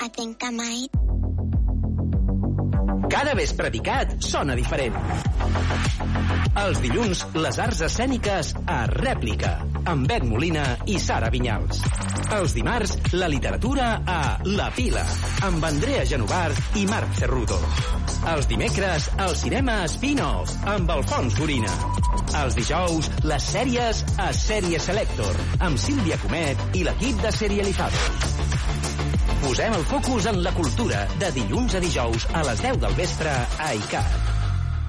I think I might. Cada vespre picat sona diferent. Els dilluns, les arts escèniques a Rèplica, amb Bet Molina i Sara Vinyals. Els dimarts, la literatura a La Pila, amb Andrea Genovart i Marc Cerruto. Els dimecres, el cinema Spin-off, amb Alfons Gorina. Els dijous, les sèries a Sèrie Selector, amb Sílvia Comet i l'equip de Serializados. Posem el focus en la cultura de dilluns a dijous a les 10 del vespre a ICAT.